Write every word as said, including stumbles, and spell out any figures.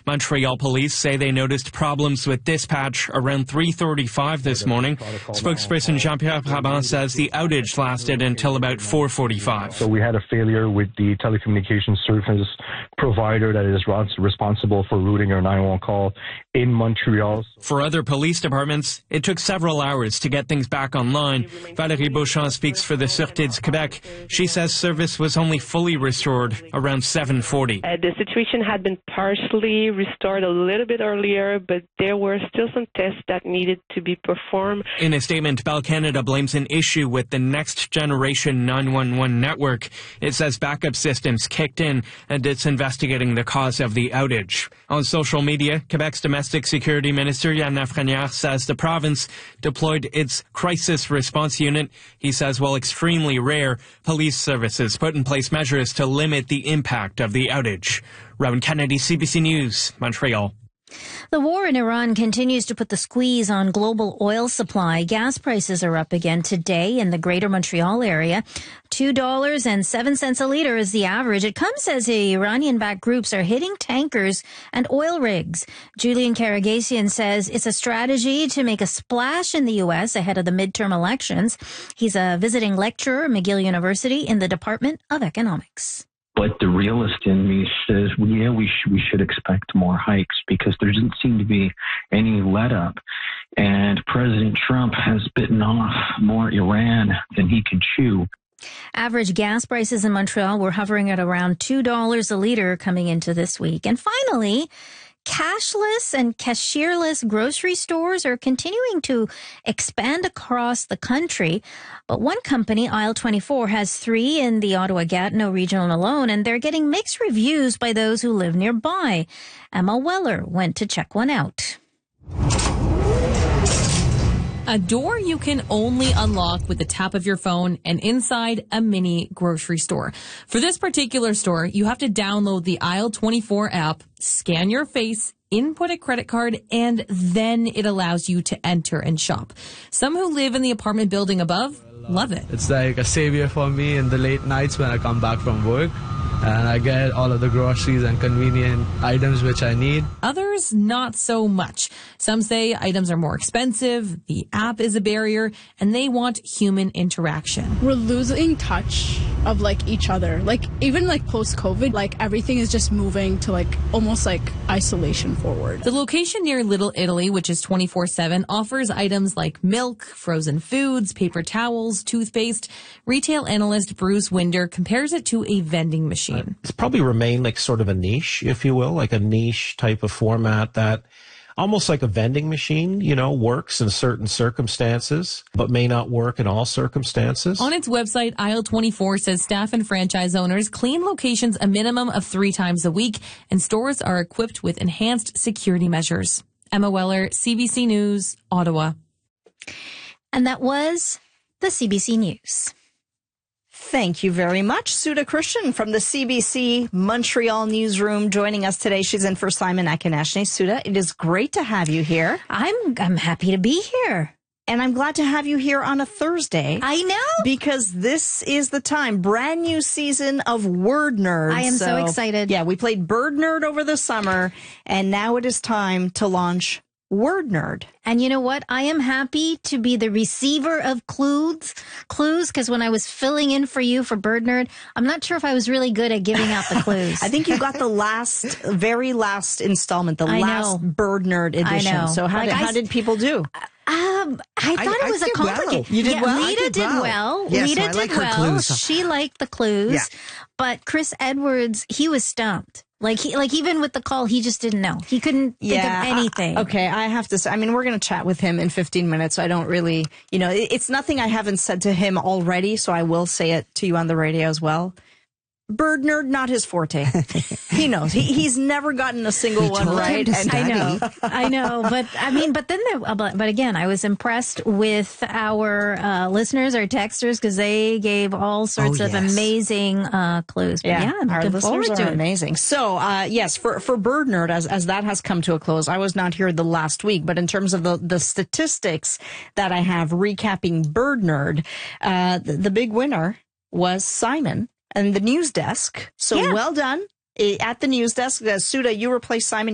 Montreal police say they noticed problems with dispatch around three thirty-five this morning. Spokesperson Jean-Pierre Brabant says the outage lasted until about four forty-five. So we had a failure with the telecommunications service provider that is responsible for routing our nine one one call in Montreal. For other police departments, it took several hours to get things back online. Valérie Beauchamp speaks for the Sûreté du Québec. She says service was only fully restored around seven forty. Uh, the situation had been partially restored a little bit earlier, but there were still some tests that needed to be performed. In a statement, Bell Canada blames an issue with the next generation nine one one network. It says backup systems kicked in and it's investigating the cause of the outage. On social media, Quebec's domestic security minister Yann Lafrenière says the province deployed its crisis response unit. He says while extremely rare, police services put in place measures to limit the impact of the outage. Rowan Kennedy, C B C News, Montreal. The war in Iran continues to put the squeeze on global oil supply. Gas prices are up again today in the greater Montreal area. two dollars and seven cents a litre is the average. It comes as Iranian-backed groups are hitting tankers and oil rigs. Julian Karagasian says it's a strategy to make a splash in the U S ahead of the midterm elections. He's a visiting lecturer at McGill University in the Department of Economics. But the realist in me says, well, yeah, we, sh- we should expect more hikes because there doesn't seem to be any let up. And President Trump has bitten off more Iran than he can chew. Average gas prices in Montreal were hovering at around two dollars a litre coming into this week. And finally, cashless and cashierless grocery stores are continuing to expand across the country. But one company, Aisle twenty-four, has three in the Ottawa-Gatineau region alone, and they're getting mixed reviews by those who live nearby. Emma Weller went to check one out. A door you can only unlock with the tap of your phone and inside a mini grocery store. For this particular store, you have to download the Aisle twenty-four app, scan your face, input a credit card, and then it allows you to enter and shop. Some who live in the apartment building above love it. It's like a savior for me in the late nights when I come back from work. And I get all of the groceries and convenient items which I need. Others, not so much. Some say items are more expensive, the app is a barrier, and they want human interaction. We're losing touch of, like, each other. Like, even, like, post-COVID, like, everything is just moving to, like, almost, like, isolation forward. The location near Little Italy, which is twenty-four seven, offers items like milk, frozen foods, paper towels, toothpaste. Retail analyst Bruce Winder compares it to a vending machine. It's probably remained like sort of a niche, if you will, like a niche type of format that almost like a vending machine, you know, works in certain circumstances, but may not work in all circumstances. On its website, Aisle twenty-four says staff and franchise owners clean locations a minimum of three times a week, and stores are equipped with enhanced security measures. Emma Weller, C B C News, Ottawa. And that was the C B C News. Thank you very much. Suda Christian from the C B C Montreal newsroom joining us today. She's in for Simon Akinashne. Suda, it is great to have you here. I'm I'm happy to be here. And I'm glad to have you here on a Thursday. I know. Because this is the time, brand new season of Word Nerds. I am so, so excited. Yeah, we played Bird Nerd over the summer, and now it is time to launch Word Nerd. And you know what? I am happy to be the receiver of clues, clues, because when I was filling in for you for Bird Nerd, I'm not sure if I was really good at giving out the clues. I think you got the last, very last installment, the I last know. Bird Nerd edition. I know. So how, like did, how did people do? Um, I thought I, it was I a complicated. Well. You did yeah, well. Lita did, did well. well. Yeah, Lita so I did like her well. clues. She liked the clues, yeah. but Chris Edwards, he was stumped. Like he, like even with the call, he just didn't know. He couldn't yeah, think of anything. I, okay, I have to say, I mean, we're going to chat with him in fifteen minutes, so I don't really, you know, it, it's nothing I haven't said to him already, so I will say it to you on the radio as well. Bird Nerd, not his forte. He knows. He, he's never gotten a single he one right. And I know. I know. But I mean, but then, there, but, but again, I was impressed with our uh, listeners, our texters, because they gave all sorts oh, of yes. amazing uh, clues. But yeah, yeah, I'm our looking listeners forward are to it. amazing. So, uh, yes, for, for Bird Nerd, as, as that has come to a close, I was not here the last week, but in terms of the, the statistics that I have recapping Bird Nerd, uh, the, the big winner was Simon and the news desk. So yeah. well done. At the news desk, uh, Suda, you replaced Simon.